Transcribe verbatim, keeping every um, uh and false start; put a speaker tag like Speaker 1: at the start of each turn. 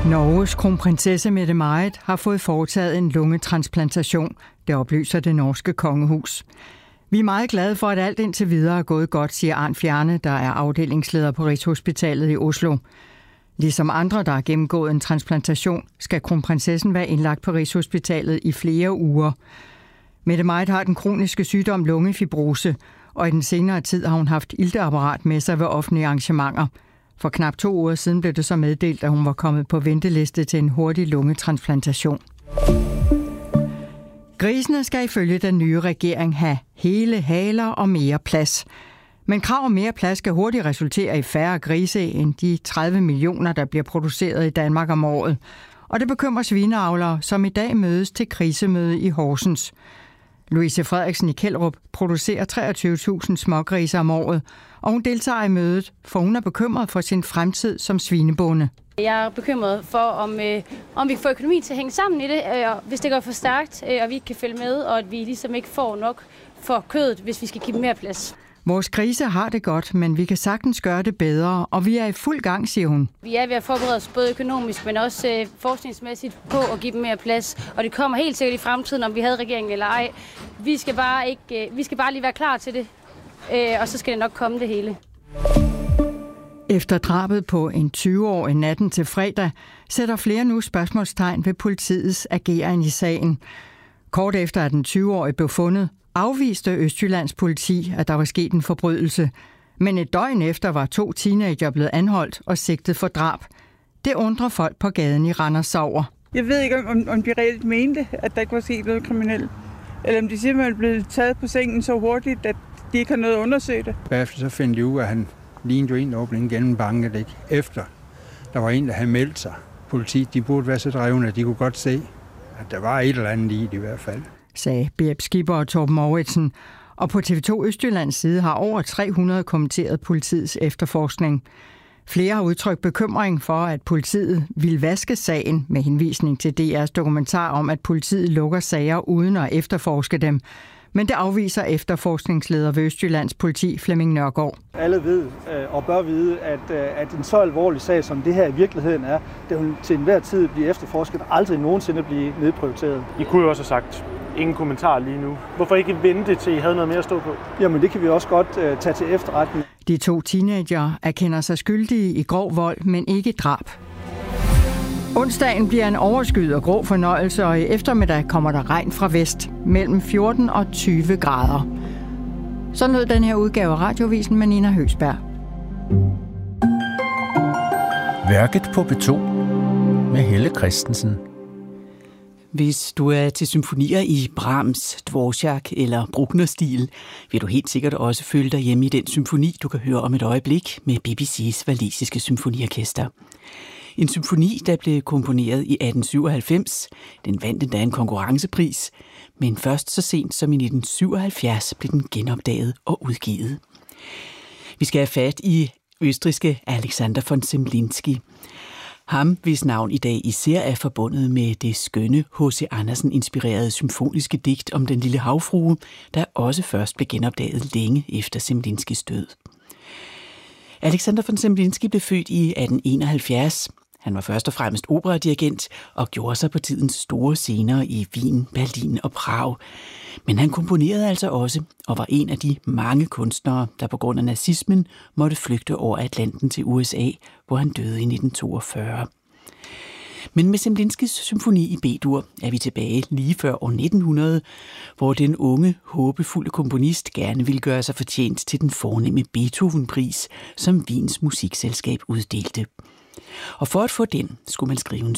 Speaker 1: Norges kronprinsesse Mette-Marit har fået foretaget en lungetransplantation, det oplyser det norske kongehus. Vi er meget glade for, at alt indtil videre er gået godt, siger Arnt Fjerne, der er afdelingsleder på Rigshospitalet i Oslo. Ligesom andre, der har gennemgået en transplantation, skal kronprinsessen være indlagt på Rigshospitalet i flere uger. Mette-Marit har den kroniske sygdom lungefibrose, og i den senere tid har hun haft ilteapparat med sig ved offentlige arrangementer. For knap to uger siden blev det så meddelt, at hun var kommet på venteliste til en hurtig lungetransplantation. Grisene skal ifølge den nye regering have hele haler og mere plads. Men krav om mere plads skal hurtigt resultere i færre grise end de tredive millioner, der bliver produceret i Danmark om året. Og det bekymrer svineavlere, som i dag mødes til krisemøde i Horsens. Louise Frederiksen i Kjellerup producerer treogtyve tusind smågrise om året, og hun deltager i mødet, for hun er bekymret for sin fremtid som svinebonde.
Speaker 2: Jeg er bekymret for, om, øh, om vi kan få økonomi til at hænge sammen i det, øh, hvis det går for stærkt, øh, og vi ikke kan følge med, og at vi ligesom ikke får nok for kødet, hvis vi skal give dem mere plads.
Speaker 1: Vores grise har det godt, men vi kan sagtens gøre det bedre, og vi er i fuld gang, siger hun.
Speaker 2: Vi er ved at forberede os både økonomisk, men også øh, forskningsmæssigt på at give dem mere plads, og det kommer helt sikkert i fremtiden, om vi havde regeringen eller ej. Vi skal bare, ikke, øh, vi skal bare lige være klar til det, øh, og så skal det nok komme det hele.
Speaker 1: Efter drabet på en tyve-årig natten til fredag, sætter flere nu spørgsmålstegn ved politiets ageren i sagen. Kort efter at den tyve-årige blev fundet, afviste Østjyllands politi, at der var sket en forbrydelse. Men et døgn efter var to teenager blevet anholdt og sigtet for drab. Det undrer folk på gaden i Randers over.
Speaker 3: Jeg ved ikke, om, om de reelt mente, at der ikke var sket noget kriminelt. Eller om de simpelthen blev taget på sengen så hurtigt, at de ikke har noget at undersøge det.
Speaker 4: Bagefter så fandt de ud af, at han lignede jo en, der blev gennembanket, ikke? Efter der var en, der havde meldt sig. Politiet, de burde være så drevne, at de kunne godt se, at der var et eller andet i det i hvert fald,
Speaker 1: sagde Birp Skipper og Torben Mouritsen. Og på T V to Østjyllands side har over tre hundrede kommenteret politiets efterforskning. Flere har udtrykt bekymring for, at politiet vil vaske sagen med henvisning til D R's dokumentar om, at politiet lukker sager uden at efterforske dem. Men det afviser efterforskningsleder ved Østjyllands politi, Flemming Nørgaard.
Speaker 5: Alle ved og bør vide, at, at en så alvorlig sag, som det her i virkeligheden er, det vil til enhver tid blive efterforsket og aldrig nogensinde blive nedprioriteret.
Speaker 6: I kunne jo også have sagt, ingen kommentar lige nu. Hvorfor ikke vente til I havde noget mere at stå på?
Speaker 5: Jamen det kan vi også godt uh, tage til efterretning.
Speaker 1: De to teenager erkender sig skyldige i grov vold, men ikke drab. Onsdagen bliver en overskyet og grå fornøjelse, og i eftermiddag kommer der regn fra vest mellem fjorten og tyve grader. Så lød den her udgave af Radiovisen med Nina Høgsberg.
Speaker 7: Værket på B to med Helle Christensen.
Speaker 8: Hvis du er til symfonier i Brahms, Dvorak eller Bruckner-stil, vil du helt sikkert også føle dig hjemme i den symfoni, du kan høre om et øjeblik med B B C's walisiske symfoniorkester. En symfoni, der blev komponeret i atten syvoghalvfems. Den vandt endda en konkurrencepris, men først så sent som i nitten syvoghalvfjerds blev den genopdaget og udgivet. Vi skal have fat i østrigske Alexander von Zemlinsky. Ham, hvis navn i dag især er forbundet med det skønne H C Andersen-inspirerede symfoniske digt om den lille havfrue, der også først blev genopdaget længe efter Zemlinskys død. Alexander von Zemlinsky blev født i atten enoghalvfjerds. Han var først og fremmest operadirigent og gjorde sig på tidens store scener i Wien, Berlin og Prag. Men han komponerede altså også og var en af de mange kunstnere, der på grund af nazismen måtte flygte over Atlanten til U S A, hvor han døde i nitten toogfyrre. Men med Zemlinskys symfoni i B-dur er vi tilbage lige før år nitten hundrede, hvor den unge, håbefulde komponist gerne ville gøre sig fortjent til den fornemme Beethoven-pris, som Wiens musikselskab uddelte. Og for at få den, skulle man skrive en